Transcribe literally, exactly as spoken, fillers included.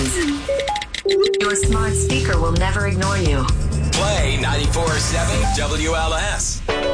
phones. Your smart speaker will never ignore you. Play ninety-four seven W L S.